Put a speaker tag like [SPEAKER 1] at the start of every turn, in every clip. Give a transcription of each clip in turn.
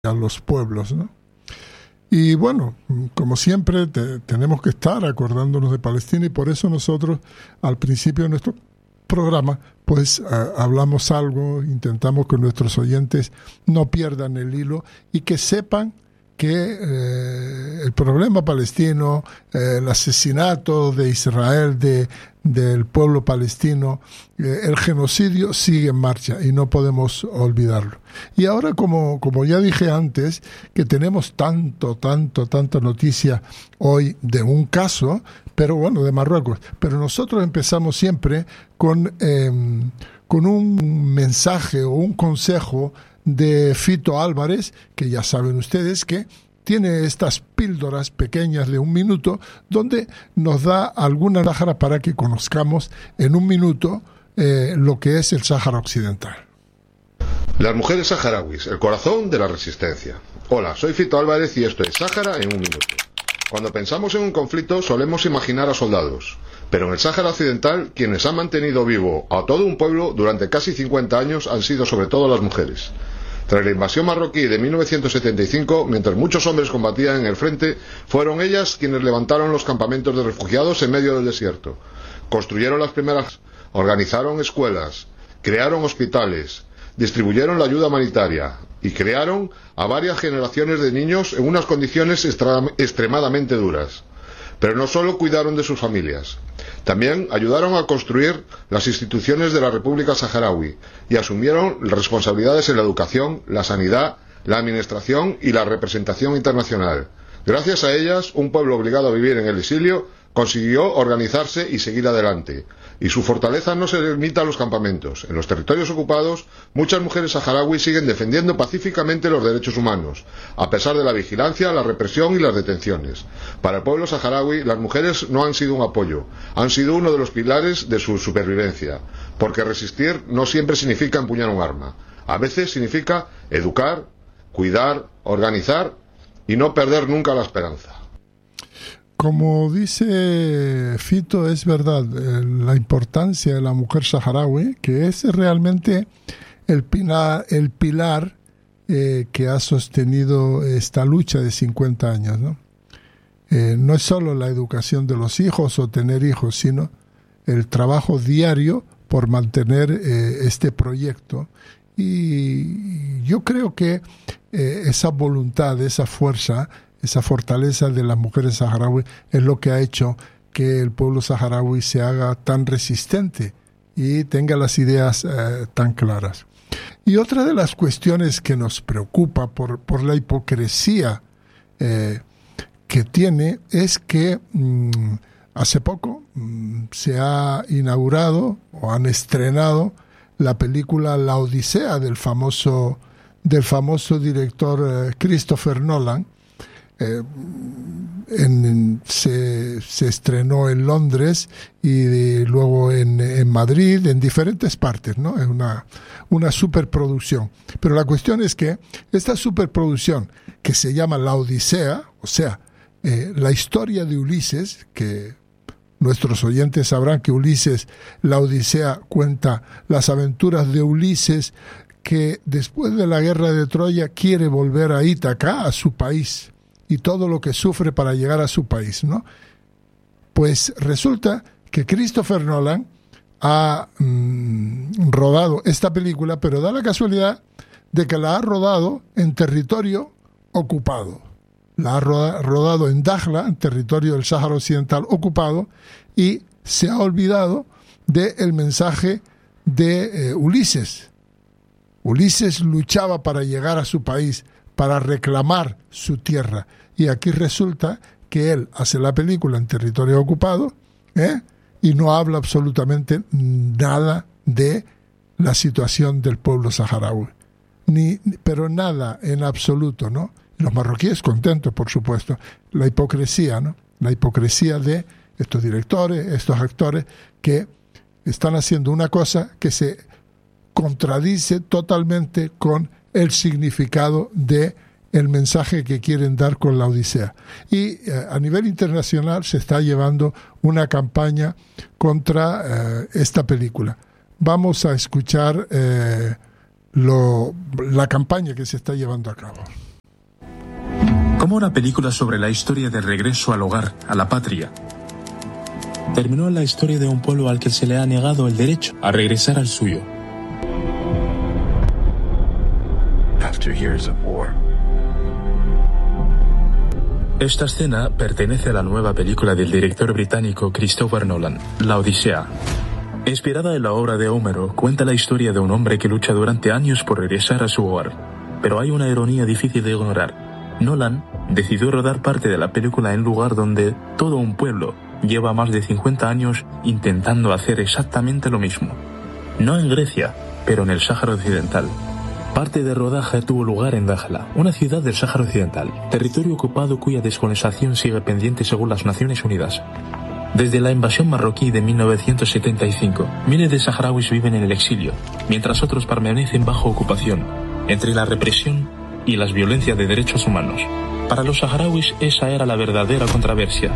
[SPEAKER 1] a los pueblos, ¿no? Y bueno, como siempre, tenemos que estar acordándonos de Palestina, y por eso nosotros al principio de nuestro programa pues hablamos algo, intentamos que nuestros oyentes no pierdan el hilo y que sepan que el problema palestino, el asesinato de Israel, del pueblo palestino, el genocidio sigue en marcha y no podemos olvidarlo. Y ahora, como ya dije antes, que tenemos tanta noticia hoy de un caso, pero bueno, de Marruecos. Pero nosotros empezamos siempre con un mensaje o un consejo de Fito Álvarez, que ya saben ustedes que tiene estas píldoras pequeñas de 1 minuto, donde nos da alguna Sáhara para que conozcamos en 1 minuto lo que es el Sáhara Occidental.
[SPEAKER 2] Las mujeres saharauis, el corazón de la resistencia. Hola, soy Fito Álvarez y esto es Sáhara en 1 minuto. Cuando pensamos en un conflicto solemos imaginar a soldados, pero en el Sáhara Occidental quienes han mantenido vivo a todo un pueblo durante casi 50 años han sido sobre todo las mujeres. Tras la invasión marroquí de 1975, mientras muchos hombres combatían en el frente, fueron ellas quienes levantaron los campamentos de refugiados en medio del desierto. Construyeron las primeras, organizaron escuelas, crearon hospitales, distribuyeron la ayuda humanitaria y crearon a varias generaciones de niños en unas condiciones extremadamente duras. Pero no solo cuidaron de sus familias, también ayudaron a construir las instituciones de la República Saharaui y asumieron responsabilidades en la educación, la sanidad, la administración y la representación internacional. Gracias a ellas, un pueblo obligado a vivir en el exilio consiguió organizarse y seguir adelante. Y su fortaleza no se limita a los campamentos. En los territorios ocupados, muchas mujeres saharauis siguen defendiendo pacíficamente los derechos humanos, a pesar de la vigilancia, la represión y las detenciones. Para el pueblo saharaui, las mujeres no han sido un apoyo, han sido uno de los pilares de su supervivencia, porque resistir no siempre significa empuñar un arma. A veces significa educar, cuidar, organizar y no perder nunca la esperanza.
[SPEAKER 1] Como dice Fito, es verdad, la importancia de la mujer saharaui, que es realmente el pilar que ha sostenido esta lucha de 50 años, ¿no? No es solo la educación de los hijos o tener hijos, sino el trabajo diario por mantener este proyecto. Y yo creo que esa voluntad, esa fuerza, esa fortaleza de las mujeres saharauis es lo que ha hecho que el pueblo saharaui se haga tan resistente y tenga las ideas tan claras. Y otra de las cuestiones que nos preocupa por la hipocresía que tiene es que hace poco se ha inaugurado o han estrenado la película La Odisea del famoso director Christopher Nolan. Se estrenó en Londres y luego en Madrid, en diferentes partes, ¿no? Es una superproducción. Pero la cuestión es que esta superproducción, que se llama La Odisea, o sea, la historia de Ulises, que nuestros oyentes sabrán que La Odisea cuenta las aventuras de Ulises, que después de la guerra de Troya quiere volver a Ítaca, a su país, y todo lo que sufre para llegar a su país, ¿no? Pues resulta que Christopher Nolan ha rodado esta película, pero da la casualidad de que la ha rodado en territorio ocupado. La ha rodado en Dakhla, en territorio del Sáhara Occidental ocupado, y se ha olvidado del mensaje de Ulises. Ulises luchaba para llegar a su país, para reclamar su tierra. Y aquí resulta que él hace la película en territorio ocupado, y no habla absolutamente nada de la situación del pueblo saharaui. Pero nada en absoluto, ¿no? Los marroquíes contentos, por supuesto. La hipocresía, ¿no? La hipocresía de estos directores, estos actores que están haciendo una cosa que se contradice totalmente con el significado de el mensaje que quieren dar con La Odisea. Y a nivel internacional se está llevando una campaña contra esta película. Vamos a escuchar la campaña que se está llevando a cabo.
[SPEAKER 3] Como una película sobre la historia del regreso al hogar, a la patria. Terminó en la historia de un pueblo al que se le ha negado el derecho a regresar al suyo.
[SPEAKER 4] After years of war.
[SPEAKER 3] Esta escena pertenece a la nueva película del director británico Christopher Nolan, La Odisea. Inspirada en la obra de Homero, cuenta la historia de un hombre que lucha durante años por regresar a su hogar. Pero hay una ironía difícil de ignorar. Nolan decidió rodar parte de la película en un lugar donde todo un pueblo lleva más de 50 años intentando hacer exactamente lo mismo. No en Grecia, pero en el Sáhara Occidental. Parte del rodaje tuvo lugar en Dakhla, una ciudad del Sáhara Occidental, territorio ocupado cuya descolonización sigue pendiente según las Naciones Unidas. Desde la invasión marroquí de 1975, miles de saharauis viven en el exilio, mientras otros permanecen bajo ocupación, entre la represión y las violencias de derechos humanos. Para los saharauis esa era la verdadera controversia.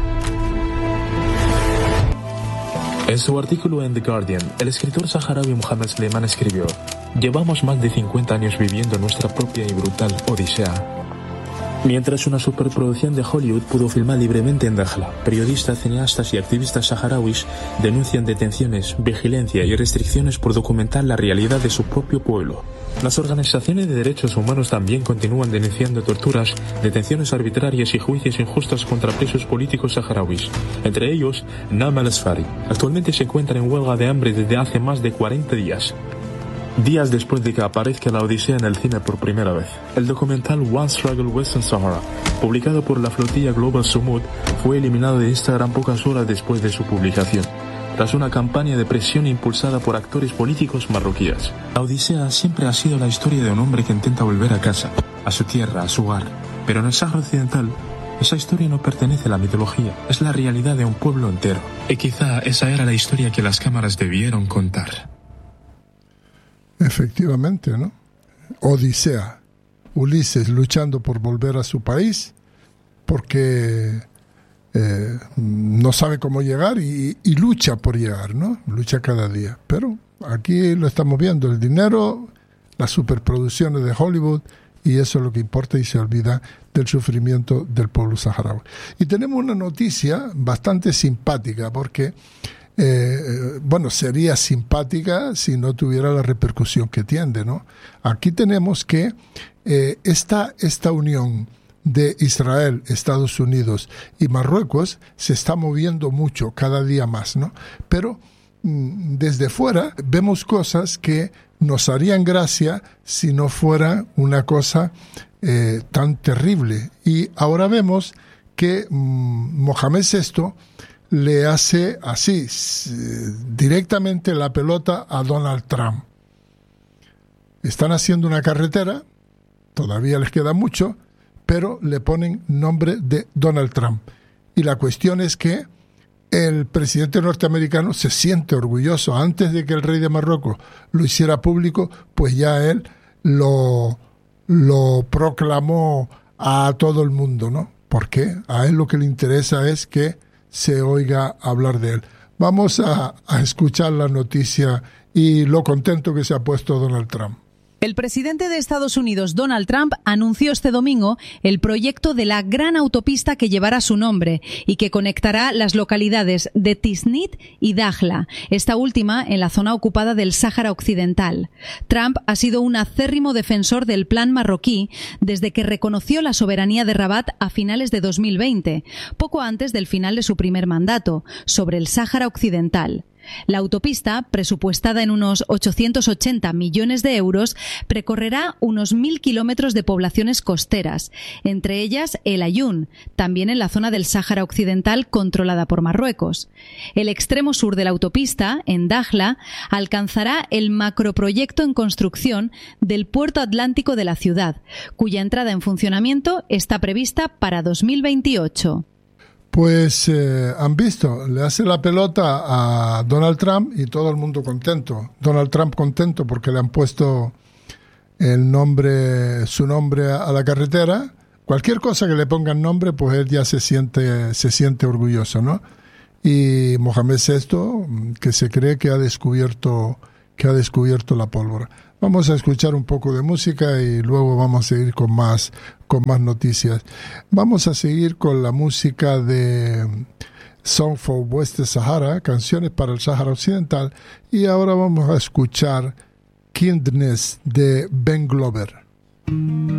[SPEAKER 3] En su artículo en The Guardian, el escritor saharaui Mohamed Sleiman escribió: «Llevamos más de 50 años viviendo nuestra propia y brutal odisea». Mientras una superproducción de Hollywood pudo filmar libremente en Dakhla, periodistas, cineastas y activistas saharauis denuncian detenciones, vigilancia y restricciones por documentar la realidad de su propio pueblo. Las organizaciones de derechos humanos también continúan denunciando torturas, detenciones arbitrarias y juicios injustos contra presos políticos saharauis, entre ellos Naam al-Asfari. Actualmente se encuentra en huelga de hambre desde hace más de 40 días. Días después de que aparezca La Odisea en el cine por primera vez, el documental One Struggle Western Sahara, publicado por la flotilla Global Sumud, fue eliminado de Instagram pocas horas después de su publicación, tras una campaña de presión impulsada por actores políticos marroquíes. La Odisea siempre ha sido la historia de un hombre que intenta volver a casa, a su tierra, a su hogar, pero en el Sáhara Occidental, esa historia no pertenece a la mitología, es la realidad de un pueblo entero. Y quizá esa era la historia que las cámaras debieron contar.
[SPEAKER 1] Efectivamente, ¿no? Odisea, Ulises luchando por volver a su país porque no sabe cómo llegar y lucha por llegar, ¿no? Lucha cada día. Pero aquí lo estamos viendo, el dinero, las superproducciones de Hollywood, y eso es lo que importa, y se olvida del sufrimiento del pueblo saharaui. Y tenemos una noticia bastante simpática porque sería simpática si no tuviera la repercusión que tiene, ¿no? Aquí tenemos que esta unión de Israel, Estados Unidos y Marruecos se está moviendo mucho, cada día más, ¿no? Pero desde fuera vemos cosas que nos harían gracia si no fuera una cosa tan terrible. Y ahora vemos que Mohamed VI le hace así, directamente la pelota a Donald Trump. Están haciendo una carretera, todavía les queda mucho, pero le ponen nombre de Donald Trump. Y la cuestión es que el presidente norteamericano se siente orgulloso. Antes de que el rey de Marruecos lo hiciera público, pues ya él lo proclamó a todo el mundo, ¿no? Porque a él lo que le interesa es que se oiga hablar de él. Vamos a escuchar la noticia y lo contento que se ha puesto Donald Trump.
[SPEAKER 5] El presidente de Estados Unidos, Donald Trump, anunció este domingo el proyecto de la gran autopista que llevará su nombre y que conectará las localidades de Tisnit y Dakhla, esta última en la zona ocupada del Sáhara Occidental. Trump ha sido un acérrimo defensor del plan marroquí desde que reconoció la soberanía de Rabat a finales de 2020, poco antes del final de su primer mandato, sobre el Sáhara Occidental. La autopista, presupuestada en unos 880 millones de euros, recorrerá unos 1.000 kilómetros de poblaciones costeras, entre ellas El Aaiún, también en la zona del Sáhara Occidental controlada por Marruecos. El extremo sur de la autopista, en Dakhla, alcanzará el macroproyecto en construcción del puerto atlántico de la ciudad, cuya entrada en funcionamiento está prevista para 2028.
[SPEAKER 1] Pues han visto, le hace la pelota a Donald Trump y todo el mundo contento. Donald Trump contento porque le han puesto su nombre a la carretera. Cualquier cosa que le pongan nombre, pues él ya se siente orgulloso, ¿no? Y Mohamed VI, que se cree que ha descubierto que ha descubierto la pólvora. Vamos a escuchar un poco de música y luego vamos a seguir con más noticias. Vamos a seguir con la música de Song for West Sahara, canciones para el Sáhara Occidental, y ahora vamos a escuchar Kindness de Ben Glover.